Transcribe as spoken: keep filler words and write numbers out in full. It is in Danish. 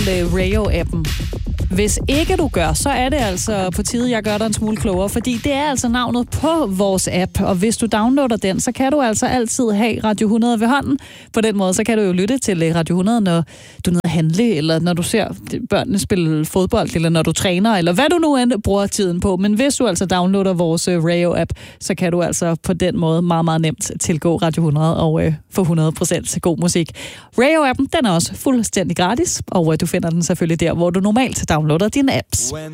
Radio-appen. Hvis ikke du gør, så er det altså på tide, jeg gør dig en smule klogere, fordi det er altså navnet på vores app, og hvis du downloader den, så kan du altså altid have Radio hundrede ved hånden. På den måde, så kan du jo lytte til Radio hundrede, når du er nede at handle, eller når du ser børnene spille fodbold, eller når du træner, eller hvad du nu end bruger tiden på. Men hvis du altså downloader vores Radio-app, så kan du altså på den måde meget, meget nemt tilgå Radio hundrede og øh, få hundrede procent god musik. Radio-appen, den er også fuldstændig gratis, og øh, du finder den selvfølgelig der, hvor du normalt downloader dine apps.